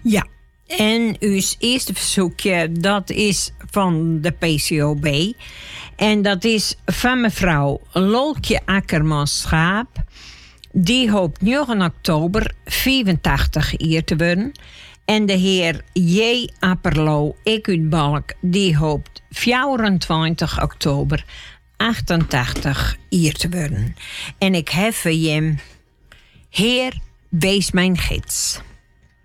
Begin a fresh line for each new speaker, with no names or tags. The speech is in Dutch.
Ja, en uw eerste verzoekje, dat is van de PCOB. En dat is van mevrouw Lolkje Akkerman-Schaap. Die hoopt 9 oktober 84 jaar te worden. En de heer J. Apperlo, ik uit Balk, die hoopt 24 oktober 88 jaar te worden. En ik heb hem, Heer, wees mijn gids.